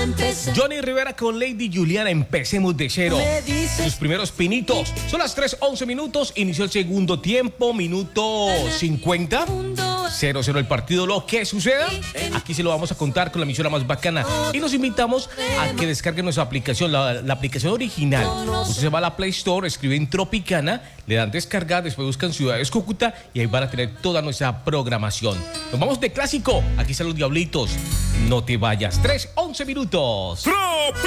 Johnny Rivera con Lady Juliana, empecemos de cero. Sus primeros pinitos. Son las 3:11 minutos. Inició el segundo tiempo, minuto 50. 0-0 el partido. Lo que suceda, aquí se lo vamos a contar con la emisora más bacana. Y los invitamos a que descarguen nuestra aplicación, la aplicación original. Usted se va a la Play Store, escribe en Tropicana, le dan descargar, después buscan Ciudades Cúcuta y ahí van a tener toda nuestra programación. Nos vamos de clásico. Aquí están los Diablitos. No te vayas. 3:11 minutos. Tropicana.